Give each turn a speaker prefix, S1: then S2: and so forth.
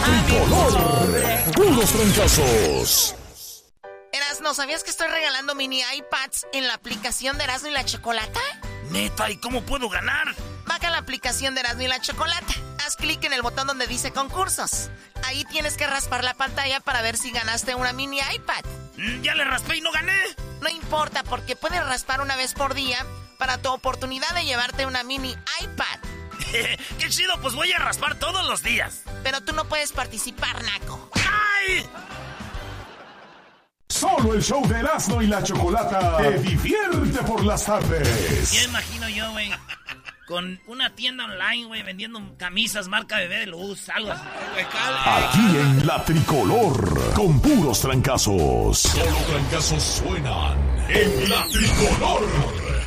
S1: tricolor. Puros trancazos.
S2: Erasno, ¿sabías que estoy regalando mini iPads en la aplicación de Erasno y la Chocolata?
S3: Neta, ¿y cómo puedo ganar?
S2: Baja la aplicación de Erasno y la Chocolata. Haz clic en el botón donde dice concursos. Ahí tienes que raspar la pantalla para ver si ganaste una mini iPad.
S3: Ya le raspé y no gané.
S2: No importa, porque puedes raspar una vez por día para tu oportunidad de llevarte una mini iPad.
S3: ¡Qué chido! Pues voy a raspar todos los días.
S2: Pero tú no puedes participar, naco.
S3: ¡Ay!
S1: Solo el show de Erasmo y la Chocolata te divierte por las tardes.
S3: Ya imagino yo, güey, con una tienda online, güey, vendiendo camisas marca Bebé de Luz, algo así.
S1: Aquí en la tricolor, con puros trancazos. Solo trancazos suenan en la tricolor.